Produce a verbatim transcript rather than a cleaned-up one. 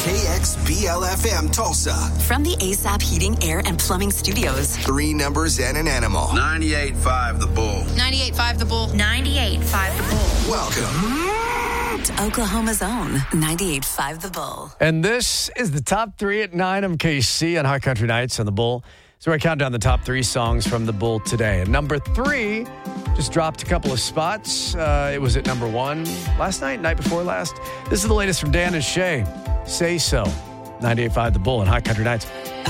K X B L F M Tulsa. From the A S A P Heating, Air, and Plumbing Studios. Three numbers and an animal. ninety-eight point five The Bull. ninety-eight point five The Bull. ninety-eight point five The Bull. Welcome to Oklahoma's own ninety-eight point five The Bull. And this is the top three at nine M K C on Hot Country Nights on The Bull. So I count down the top three songs from The Bull today. And number three just dropped a couple of spots. Uh, it was at number one last night, night before last. This is the latest from Dan and Shay. Say So. ninety-eight point five The Bull and Hot Country Nights.